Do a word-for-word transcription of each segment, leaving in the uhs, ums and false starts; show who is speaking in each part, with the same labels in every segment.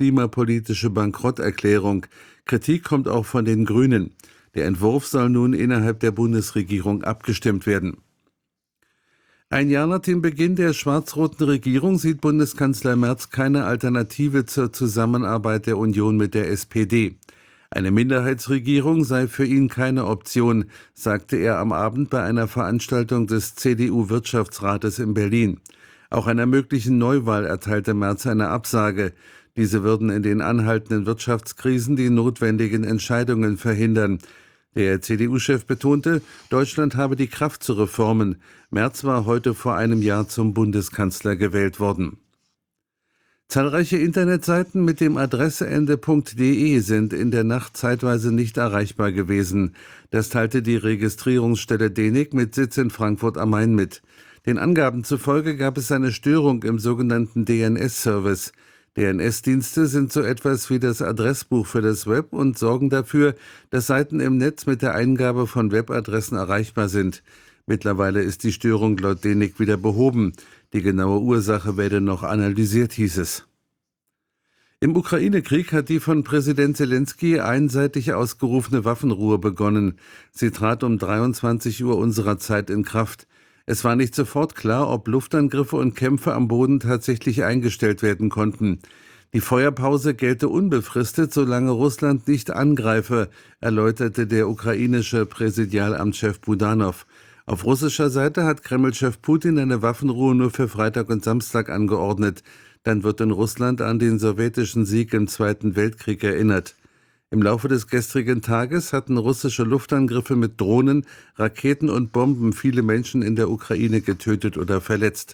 Speaker 1: klimapolitische Bankrotterklärung. Kritik kommt auch von den Grünen. Der Entwurf soll nun innerhalb der Bundesregierung abgestimmt werden. Ein Jahr nach dem Beginn der schwarz-roten Regierung sieht Bundeskanzler Merz keine Alternative zur Zusammenarbeit der Union mit der S P D. Eine Minderheitsregierung sei für ihn keine Option, sagte er am Abend bei einer Veranstaltung des C D U-Wirtschaftsrates in Berlin. Auch einer möglichen Neuwahl erteilte Merz eine Absage. Diese würden in den anhaltenden Wirtschaftskrisen die notwendigen Entscheidungen verhindern. Der C D U-Chef betonte, Deutschland habe die Kraft zu Reformen. Merz war heute vor einem Jahr zum Bundeskanzler gewählt worden. Zahlreiche Internetseiten mit dem Adresseende .de sind in der Nacht zeitweise nicht erreichbar gewesen. Das teilte die Registrierungsstelle D E N I C mit Sitz in Frankfurt am Main mit. Den Angaben zufolge gab es eine Störung im sogenannten D N S-Service. D N S-Dienste sind so etwas wie das Adressbuch für das Web und sorgen dafür, dass Seiten im Netz mit der Eingabe von Webadressen erreichbar sind. Mittlerweile ist die Störung laut D E N I C wieder behoben. Die genaue Ursache werde noch analysiert, hieß es. Im Ukraine-Krieg hat die von Präsident Zelensky einseitig ausgerufene Waffenruhe begonnen. Sie trat um dreiundzwanzig Uhr unserer Zeit in Kraft. Es war nicht sofort klar, ob Luftangriffe und Kämpfe am Boden tatsächlich eingestellt werden konnten. Die Feuerpause gelte unbefristet, solange Russland nicht angreife, erläuterte der ukrainische Präsidialamtschef Budanov. Auf russischer Seite hat Kreml-Chef Putin eine Waffenruhe nur für Freitag und Samstag angeordnet. Dann wird in Russland an den sowjetischen Sieg im Zweiten Weltkrieg erinnert. Im Laufe des gestrigen Tages hatten russische Luftangriffe mit Drohnen, Raketen und Bomben viele Menschen in der Ukraine getötet oder verletzt.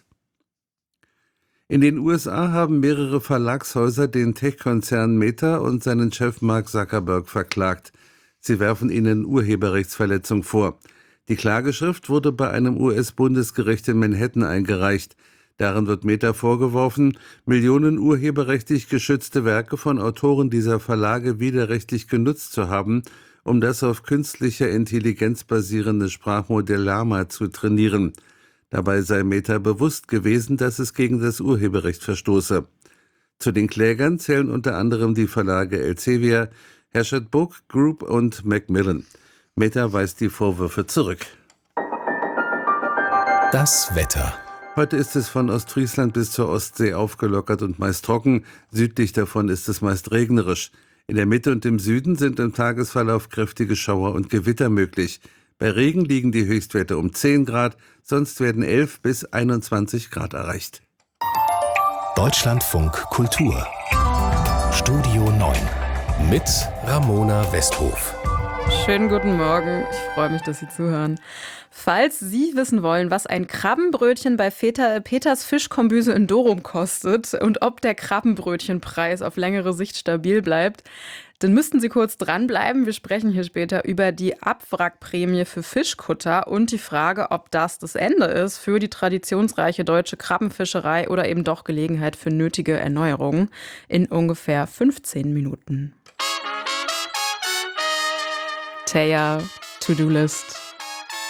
Speaker 1: In den U S A haben mehrere Verlagshäuser den Tech-Konzern Meta und seinen Chef Mark Zuckerberg verklagt. Sie werfen ihnen Urheberrechtsverletzung vor. Die Klageschrift wurde bei einem U S-Bundesgericht in Manhattan eingereicht. Darin wird Meta vorgeworfen, Millionen urheberrechtlich geschützte Werke von Autoren dieser Verlage widerrechtlich genutzt zu haben, um das auf künstlicher Intelligenz basierende Sprachmodell Llama zu trainieren. Dabei sei Meta bewusst gewesen, dass es gegen das Urheberrecht verstoße. Zu den Klägern zählen unter anderem die Verlage Elsevier, Hachette Book Group und Macmillan. Meta weist die Vorwürfe zurück.
Speaker 2: Das Wetter.
Speaker 1: Heute ist es von Ostfriesland bis zur Ostsee aufgelockert und meist trocken. Südlich davon ist es meist regnerisch. In der Mitte und im Süden sind im Tagesverlauf kräftige Schauer und Gewitter möglich. Bei Regen liegen die Höchstwerte um zehn Grad, sonst werden elf bis einundzwanzig Grad erreicht.
Speaker 2: Deutschlandfunk Kultur. Studio neun mit Ramona Westhof.
Speaker 3: Schönen guten Morgen, ich freue mich, dass Sie zuhören. Falls Sie wissen wollen, was ein Krabbenbrötchen bei Peter, Peters Fischkombüse in Dorum kostet und ob der Krabbenbrötchenpreis auf längere Sicht stabil bleibt, dann müssten Sie kurz dranbleiben. Wir sprechen hier später über die Abwrackprämie für Fischkutter und die Frage, ob das das Ende ist für die traditionsreiche deutsche Krabbenfischerei oder eben doch Gelegenheit für nötige Erneuerungen in ungefähr fünfzehn Minuten. Taya, To-Do-List.